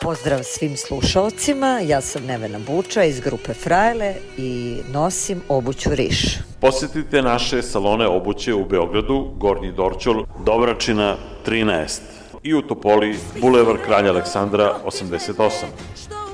Pozdrav svim slušalcima, ja sam Nevena Buča iz grupe Frajle i nosim obuću Riš. Posetite naše salone obuće u Beogradu, Gornji Dorćol, Dobračina 13 i u Topoli, Bulevar Kralja Aleksandra 88.